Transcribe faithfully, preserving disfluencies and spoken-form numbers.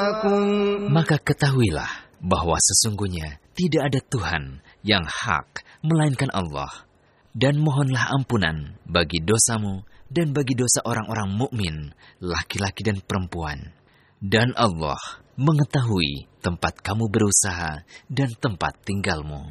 Maka ketahuilah bahwa sesungguhnya tidak ada Tuhan yang hak melainkan Allah, dan mohonlah ampunan bagi dosamu dan bagi dosa orang-orang mukmin, laki-laki dan perempuan. Dan Allah mengetahui tempat kamu berusaha dan tempat tinggalmu.